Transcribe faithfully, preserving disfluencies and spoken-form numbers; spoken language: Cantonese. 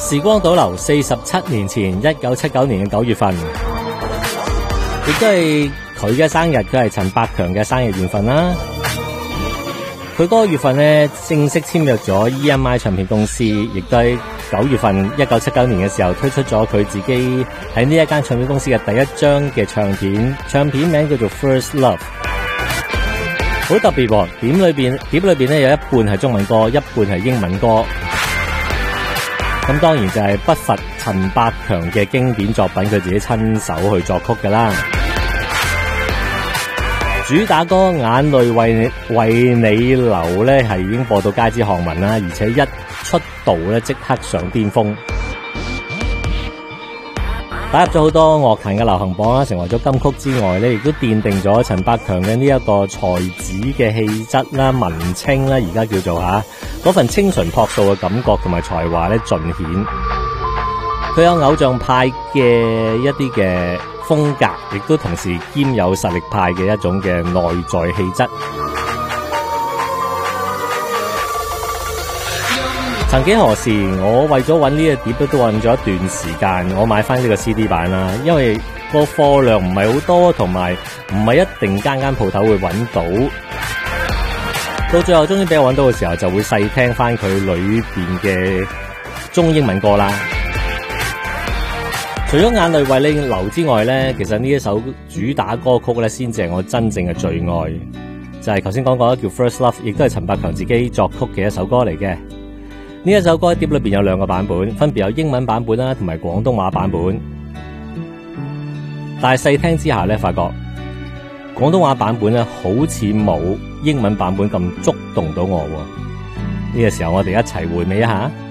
時光倒流四十七年前，一九七九年嘅九月份，亦都係佢嘅生日，佢係陳百強嘅生日月份啦。佢嗰個月份咧正式簽約咗 E M I 唱片公司，亦都喺九月份一九七九年嘅時候推出咗佢自己喺呢一間唱片公司嘅第一張嘅唱片，唱片名叫做 First Love。好特別喎，碟裏邊碟裏邊咧有一半係中文歌，一半係英文歌。咁當然就係不乏陳百強嘅經典作品，佢自己親手去作曲㗎啦。主打歌《眼淚為你為你流》咧係已經播到街知巷聞啦，而且一出道咧即刻上巔峰，打入咗好多樂壇嘅流行榜啦，成為咗金曲之外咧，亦都奠定咗陳百強嘅呢一個才子嘅氣質啦、文青啦，而家叫做吓嗰份清純樸素嘅感覺同埋才華咧盡顯。佢有偶像派嘅一啲嘅風格，亦都同時兼有實力派嘅一種嘅內在氣質。曾幾何時，我為咗揾呢個碟都揾咗一段時間，我買翻呢個 C D 版啦，因為個貨量唔係好多，同埋唔係一定間間鋪頭會揾到。到最後終於俾我揾到嘅時候，就會細聽翻佢裏邊嘅中英文歌啦。除咗眼淚為你流之外咧，其實呢一首主打歌曲咧，先至係我真正嘅最愛，就係頭先講過叫 First Love， 亦都係陳百強自己作曲嘅一首歌嚟嘅。呢一首歌碟裏邊有兩個版本，分別有英文版本啦，同埋廣東話版本。但係細聽之下咧，發覺廣東話版本咧好似冇英文版本咁觸動到我喎。呢個時候我哋一齊回味一下。